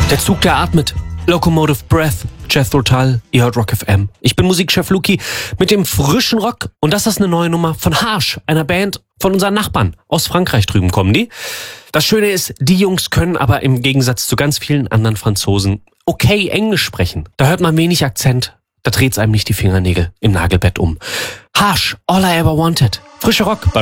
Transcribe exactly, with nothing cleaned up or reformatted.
Der Zug, der atmet. Locomotive Breath, Jethro Tull, ihr hört Rock F M. Ich bin Musikchef Luki mit dem frischen Rock. Und das ist eine neue Nummer von Harsh, einer Band von unseren Nachbarn. Aus Frankreich drüben kommen die. Das Schöne ist, die Jungs können aber im Gegensatz zu ganz vielen anderen Franzosen okay Englisch sprechen. Da hört man wenig Akzent. Da dreht's einem nicht die Fingernägel im Nagelbett um. Harsh, All I Ever Wanted. Frischer Rock bei